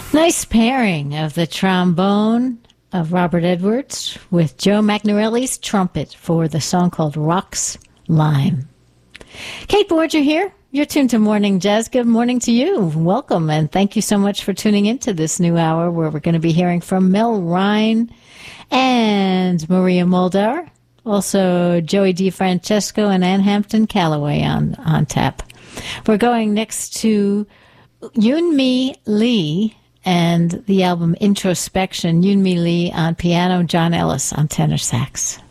Nice pairing of the trombone of Robert Edwards with Joe McNarelli's trumpet for the song called Rocks Lime. Kate Borger here. You're tuned to Morning Jazz. Good morning to you. Welcome, and thank you so much for tuning into this new hour where we're going to be hearing from Mel Rhine and Maria Muldaur. Also, Joey DeFrancesco and Ann Hampton Callaway on tap. We're going next to Yoon-Mi Lee and the album Introspection. Yoon-Mi Lee on piano, John Ellis on tenor sax.